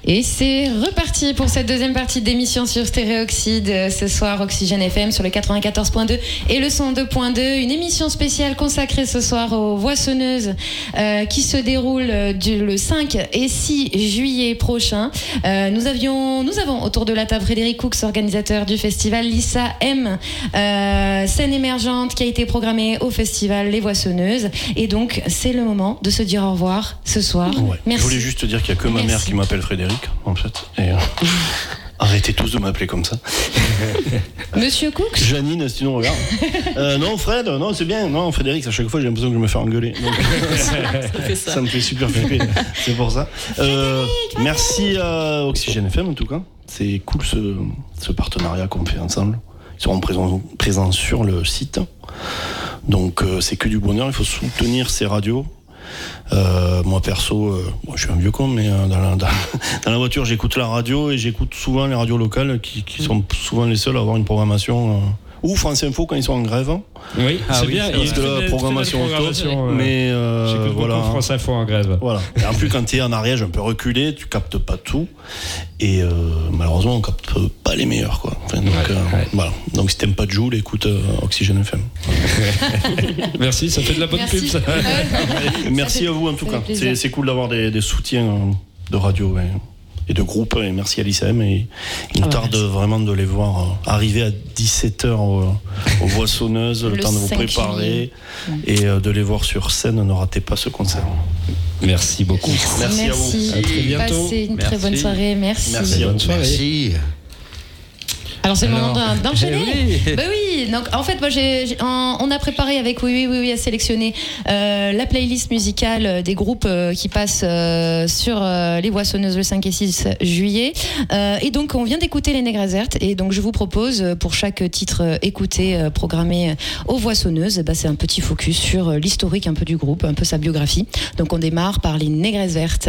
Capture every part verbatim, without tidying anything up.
Et c'est reparti pour cette deuxième partie d'émission sur Stéréoxyde. Ce soir, Oxygène F M sur le quatre-vingt-quatorze point deux et le cent deux point deux. Une émission spéciale consacrée ce soir aux Voissonneuses euh, qui se déroule du, le cinq et six juillet prochain. Euh, nous, avions, nous avons autour de la table Frédéric Cooks, organisateur du festival, Lisa M, euh, scène émergente qui a été programmée au festival Les Voissonneuses. Et donc, c'est le moment de se dire au revoir ce soir. Ouais. Merci. Je voulais juste te dire qu'il n'y a que ma Merci. mère qui m'appelle Frédéric, en fait. Et, euh, arrêtez tous de m'appeler comme ça. Monsieur Cooks. Janine, sinon regarde. Euh, non, Fred, non, c'est bien. Non, Frédéric, à chaque fois, j'ai l'impression que je me fais engueuler. Donc, ça, fait ça. ça me fait super flipper. C'est pour ça. Euh, merci à Oxygène F M, en tout cas. C'est cool ce, ce partenariat qu'on fait ensemble. Ils seront présents, présents sur le site. Donc, euh, c'est que du bonheur. Il faut soutenir ces radios. Euh, moi perso, euh, bon, je suis un vieux con, mais euh, dans, la, dans, dans la voiture j'écoute la radio et j'écoute souvent les radios locales qui, qui sont souvent les seules à avoir une programmation euh, ou France Info quand ils sont en grève. Oui, ah, c'est oui, bien. parce que la programmation, programmation top, mais euh, j'écoute voilà. beaucoup France Info en grève. Voilà. Et en plus quand tu es en Ariège un peu reculé, tu captes pas tout et euh, malheureusement on capte pas les meilleurs quoi. Enfin, donc, ouais, euh, ouais. Voilà. Donc si t'aimes pas de Joule, écoute euh, Oxygène F M. Merci, ça fait de la bonne Merci. pub ça. Merci fait, à vous en tout cas. C'est, c'est cool d'avoir des, des soutiens de radio. Ouais. Et de groupe, et merci à l'I C M, et il nous ah tarde merci. vraiment de les voir euh, arriver à dix-sept heures aux, aux Voissonneuses, le, le temps de vous préparer juillet. et euh, de les voir sur scène. Ne ratez pas ce concert. Merci beaucoup. Merci, merci, merci. à vous. À très bientôt. Passez une merci. très bonne soirée. Merci. Merci à vous. Bonne soirée. Merci. Alors c'est le Alors, moment d'enchaîner. Eh oui. Bah oui. Donc en fait moi j'ai, j'ai en, on a préparé avec oui oui oui, oui à sélectionner euh, la playlist musicale des groupes euh, qui passent euh, sur euh, les Voissonneuses le cinq et six juillet. Euh, et donc on vient d'écouter les Négresses Vertes et donc je vous propose pour chaque titre euh, écouté euh, programmé aux Voissonneuses, bah, c'est un petit focus sur euh, l'historique un peu du groupe, un peu sa biographie. Donc on démarre par les Négresses Vertes.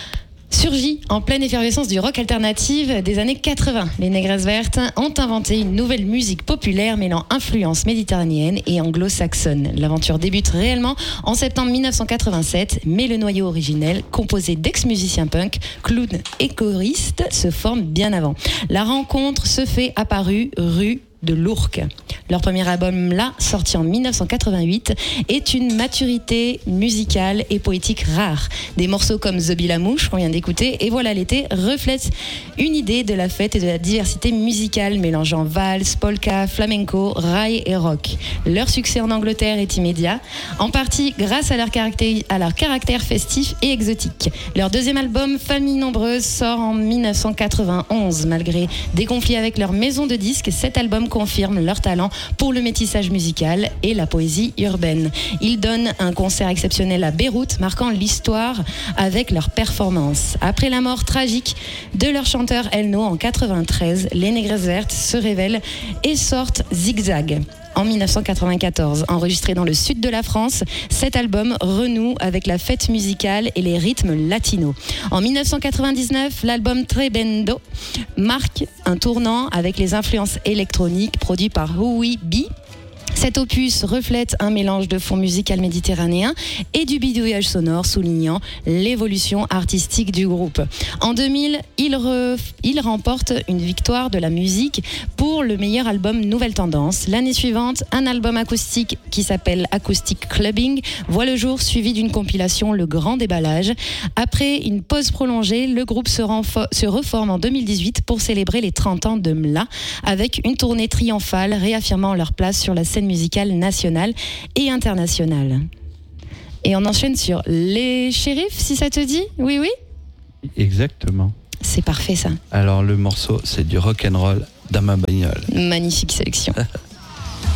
Surgit en pleine effervescence du rock alternatif des années quatre-vingts, les Négresses Vertes ont inventé une nouvelle musique populaire mêlant influences méditerranéennes et anglo-saxonnes. L'aventure débute réellement en septembre dix-neuf cent quatre-vingt-sept, mais le noyau originel, composé d'ex-musiciens punk, clowns et choristes, se forme bien avant. La rencontre se fait apparue rue de l'Ourcq. Leur premier album, là, sorti en dix-neuf cent quatre-vingt-huit, est une maturité musicale et poétique rare. Des morceaux comme The Bilamouche, qu'on vient d'écouter, et Voilà l'été, reflètent une idée de la fête et de la diversité musicale, mélangeant valse, polka, flamenco, rail et rock. Leur succès en Angleterre est immédiat, en partie grâce à leur caractère, à leur caractère festif et exotique. Leur deuxième album, Famille Nombreuse, sort en dix-neuf cent quatre-vingt-onze. Malgré des conflits avec leur maison de disques, cet album confirme leur talent pour le métissage musical et la poésie urbaine. Ils donnent un concert exceptionnel à Beyrouth, marquant l'histoire avec leur performance. Après la mort tragique de leur chanteur Elno en quatre-vingt-treize, les Négresses Vertes se révèlent et sortent Zigzag. En dix-neuf cent quatre-vingt-quatorze, enregistré dans le sud de la France, cet album renoue avec la fête musicale et les rythmes latinos. En dix-neuf cent quatre-vingt-dix-neuf, l'album Trebendo marque un tournant avec les influences électroniques produites par Howie B. Cet opus reflète un mélange de fond musical méditerranéen et du bidouillage sonore, soulignant l'évolution artistique du groupe. En deux mille, il, re... il remporte une victoire de la musique pour le meilleur album Nouvelle Tendance. L'année suivante, un album acoustique qui s'appelle Acoustic Clubbing voit le jour, suivi d'une compilation Le Grand Déballage. Après une pause prolongée, le groupe se, renfo... se reforme en deux mille dix-huit pour célébrer les trente ans de M L A avec une tournée triomphale réaffirmant leur place sur la scène musicale nationale et internationale. Et on enchaîne sur Les Shérifs, si ça te dit? Oui, oui. Exactement. C'est parfait ça. Alors le morceau, c'est du rock'n'roll dans ma bagnole. Magnifique sélection.